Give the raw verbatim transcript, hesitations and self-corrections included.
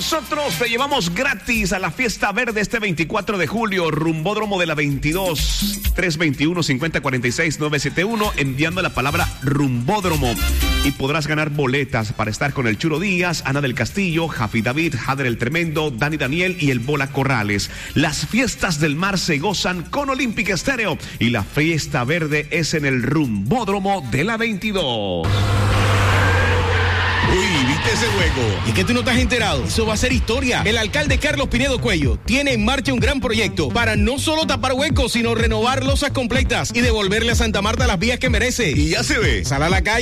Nosotros te llevamos gratis a la Fiesta Verde este veinticuatro de julio, Rumbódromo de la veintidós, tres dos uno, cinco cero cuatro seis, nueve siete uno, enviando la palabra Rumbódromo. Y podrás ganar boletas para estar con el Churo Díaz, Ana del Castillo, Jafi David, Jader el Tremendo, Dani Daniel y el Bola Corrales. Las fiestas del mar se gozan con Olympic Estéreo y la Fiesta Verde es en el Rumbódromo de la veintidós. Uy, ¿viste ese juego? ¿Y es que tú no te has enterado? Eso va a ser historia. El alcalde Carlos Pinedo Cuello tiene en marcha un gran proyecto para no solo tapar huecos, sino renovar losas completas y devolverle a Santa Marta las vías que merece. Y ya se ve. Sal a la calle.